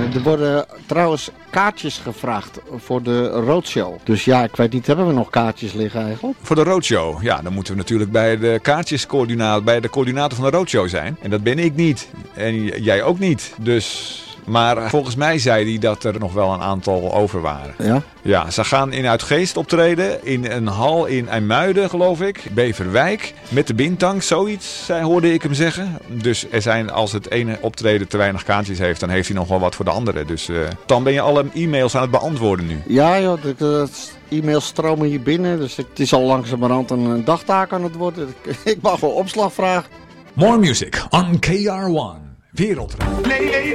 Er worden trouwens kaartjes gevraagd voor de roadshow. Dus ja, ik weet niet, hebben we nog kaartjes liggen eigenlijk? Voor de roadshow? Ja, dan moeten we natuurlijk bij de kaartjescoördinator, bij de coördinator van de roadshow zijn. En dat ben ik niet. En jij ook niet. Dus... Maar volgens mij zei hij dat er nog wel een aantal over waren. Ja? Ja, ze gaan in Uitgeest optreden. In een hal in IJmuiden, geloof ik. Beverwijk. Met de Bintang, zoiets, hoorde ik hem zeggen. Dus er zijn, als het ene optreden te weinig kaartjes heeft, dan heeft hij nog wel wat voor de andere. Dus dan ben je alle e-mails aan het beantwoorden nu. Ja, joh, de e-mails stromen hier binnen. Dus het is al langzamerhand een dagtaak aan het worden. Ik mag wel opslag vragen. More music on KR1. Wereldrijd. Nee,